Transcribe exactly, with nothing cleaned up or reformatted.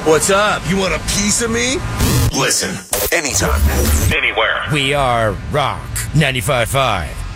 What's up? You want a piece of me? Listen, anytime, anywhere. We are Rock ninety-five point five.